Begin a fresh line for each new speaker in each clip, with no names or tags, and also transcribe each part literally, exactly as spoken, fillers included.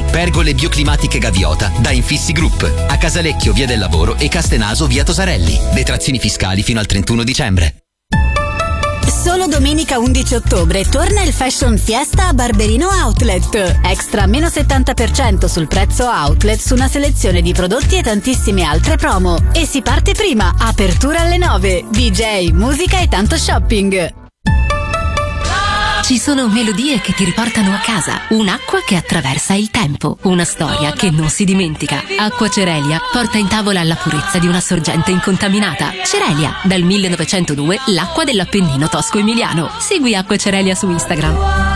Pergole bioclimatiche Gaviota da Infissi Group. A Casalecchio via del Lavoro e Castenaso via Tosarelli. Detrazioni fiscali fino al trentuno dicembre.
Solo domenica undici ottobre torna il Fashion Fiesta a Barberino Outlet. Extra meno settanta per cento sul prezzo outlet su una selezione di prodotti e tantissime altre promo. E si parte prima, apertura alle nove. D J, musica e tanto shopping.
Ci sono melodie che ti riportano a casa, un'acqua che attraversa il tempo, una storia che non si dimentica. Acqua Cerelia porta in tavola la purezza di una sorgente incontaminata. Cerelia, dal millenovecentodue l'acqua dell'Appennino tosco-emiliano. Segui Acqua Cerelia su Instagram.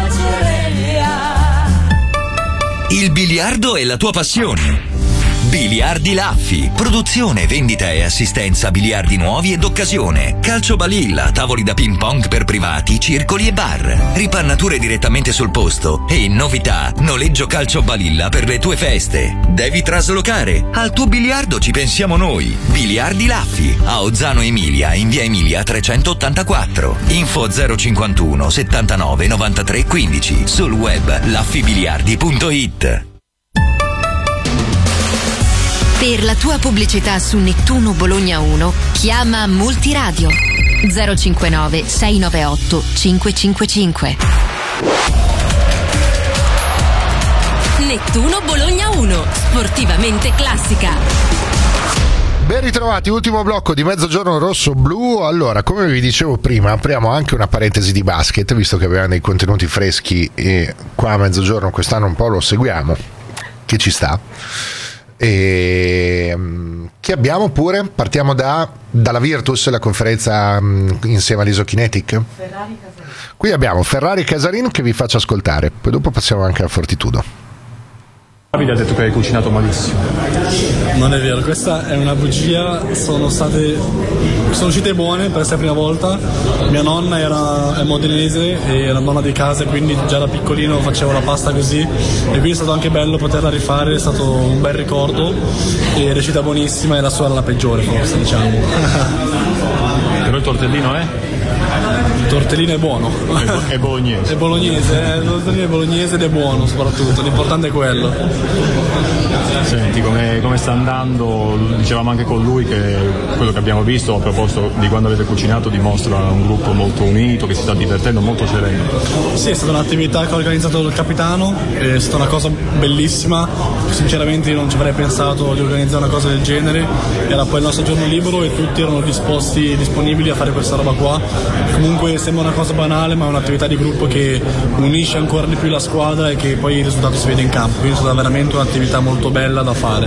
Il biliardo è la tua passione. Biliardi Laffi, produzione, vendita e assistenza a biliardi nuovi ed occasione, calcio balilla, tavoli da ping pong per privati, circoli e bar, ripannature direttamente sul posto e in novità, noleggio calcio balilla per le tue feste. Devi traslocare? Al tuo biliardo ci pensiamo noi. Biliardi Laffi, a Ozzano Emilia, in via Emilia trecentottantaquattro. Info zero cinquantuno settantanove novantatré quindici, sul web laffibiliardi punto it.
Per la tua pubblicità su Nettuno Bologna uno, chiama Multiradio zero cinquantanove sei novantaotto cinquecentocinquantacinque. Nettuno Bologna uno, sportivamente classica.
Ben ritrovati, ultimo blocco di Mezzogiorno Rosso-Blu. Allora, come vi dicevo prima, apriamo anche una parentesi di basket, visto che avevamo dei contenuti freschi e qua a Mezzogiorno quest'anno un po' lo seguiamo, che ci sta. E che abbiamo pure? Partiamo da, dalla Virtus, la conferenza mh, insieme all'Isokinetic. Ferrari Casarin. Qui abbiamo Ferrari Casarin che vi faccio ascoltare, poi dopo passiamo anche a Fortitudo.
Davide ha detto che hai cucinato malissimo.
Non è vero, questa è una bugia, sono state sono uscite buone per essere la prima volta. Mia nonna era è modenese e era nonna di casa, quindi già da piccolino facevo la pasta così e quindi è stato anche bello poterla rifare, è stato un bel ricordo e è riuscita buonissima e la sua era la peggiore forse, diciamo.
Però il tortellino è?
Il tortellino è buono.
È bolognese.
È bolognese, eh? Il tortellino è bolognese ed è buono soprattutto, l'importante è quello.
Senti, come, come sta andando? Dicevamo anche con lui che quello che abbiamo visto a proposito di quando avete cucinato dimostra un gruppo molto unito, che si sta divertendo, molto sereno.
Sì, è stata un'attività che ha organizzato il capitano, è stata una cosa bellissima, sinceramente io non ci avrei pensato di organizzare una cosa del genere, era poi il nostro giorno libero e tutti erano disposti, disponibili a fare questa roba qua. Comunque sembra una cosa banale, ma è un'attività di gruppo che unisce ancora di più la squadra e che poi il risultato si vede in campo, quindi è stata veramente un'attività molto bella da fare.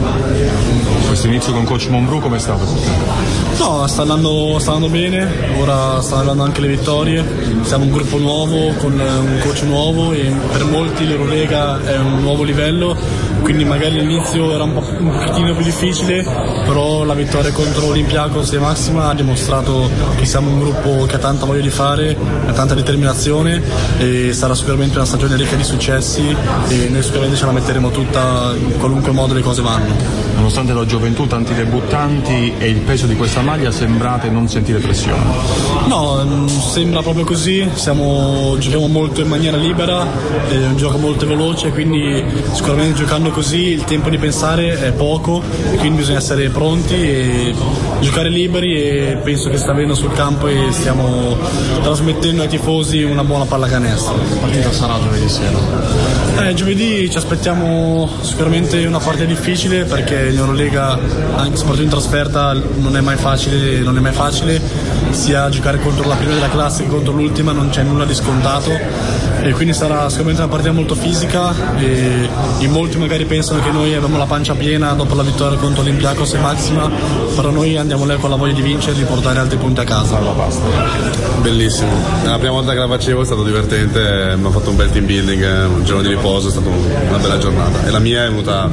Questo inizio con coach Monbrù come è stato?
No, sta andando, sta andando bene, ora stanno arrivando anche le vittorie, siamo un gruppo nuovo con un coach nuovo e per molti l'Eurolega è un nuovo livello, quindi magari all'inizio era un, po', un pochettino più difficile, però la vittoria contro Olympiacos e Maxima ha dimostrato che siamo un gruppo che ha tanta voglia di fare, ha tanta determinazione e sarà sicuramente una stagione ricca di successi e noi sicuramente ce la metteremo tutta in qualunque modo le cose vanno.
Nonostante la gioventù, tanti debuttanti e il peso di questa maglia, sembrate non sentire pressione?
No, sembra proprio così, siamo, giochiamo molto in maniera libera, è un gioco molto veloce, quindi sicuramente giocando così il tempo di pensare è poco e quindi bisogna essere pronti e giocare liberi e penso che sta avvenendo sul campo e stiamo trasmettendo ai tifosi una buona pallacanestro.
La partita sarà giovedì sera?
Eh, giovedì ci aspettiamo sicuramente una partita difficile perché l'Eurolega, anche soprattutto in trasferta, non è mai facile, non è mai facile, sia giocare contro la prima della classe che contro l'ultima, non c'è nulla di scontato e quindi sarà sicuramente una partita molto fisica e in molti magari pensano che noi abbiamo la pancia piena dopo la vittoria contro Olympiacos e Maxima, però noi andiamo lì con la voglia di vincere e di portare altri punti a casa.
La pasta.
Bellissimo, è la prima volta che la facevo, è stato divertente, abbiamo fatto un bel team building, un giorno di riposo, è stata una bella giornata e la mia è venuta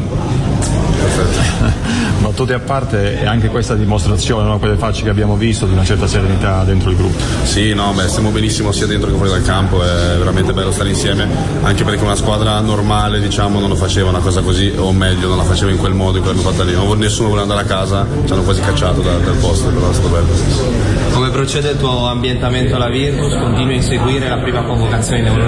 perfetta.
Battute a parte, è anche questa dimostrazione, no? Quelle facce che abbiamo visto, di una certa serenità dentro il gruppo.
Sì, no, beh, stiamo benissimo sia dentro che fuori dal campo, è veramente bello stare insieme, anche perché una squadra normale, diciamo, non lo faceva una cosa così, o meglio, non la faceva in quel modo in cui l'hanno fatta lì. Non, nessuno voleva andare a casa, ci hanno quasi cacciato da, dal posto, però è stato bello.
Come procede il tuo ambientamento alla Virtus? Continui a inseguire la prima convocazione in Euro